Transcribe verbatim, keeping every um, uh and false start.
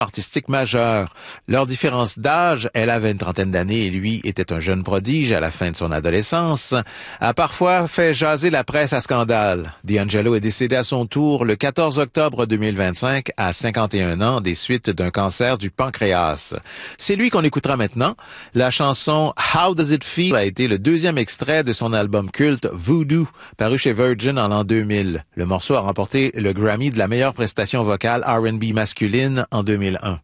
artistique majeure. Leur différence d'âge, elle avait une trentaine d'années et lui était un jeune prodige à la fin de son adolescence, a parfois fait jaser la presse à scandale. D'Angelo est décédé à son tour le quatorze octobre deux mille vingt-cinq à cinquante et un ans des suites d'un cancer du pancréas. C'est lui qu'on écoutera maintenant. La chanson How Does It Feel a été le deuxième extrait de son album culte Voodoo, paru chez Virgin en l'an deux mille. Le morceau a remporté le Grammy de la meilleure prestation vocale R and B masculine en deux mille un.